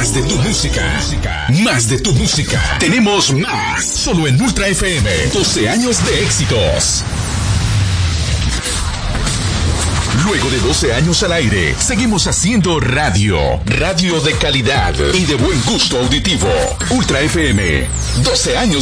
Más de tu música. Más de tu música. Tenemos más. Solo en Ultra FM. 12 años de éxitos. Luego de 12 años al aire, seguimos haciendo radio. Radio de calidad y de buen gusto auditivo. Ultra FM. 12 años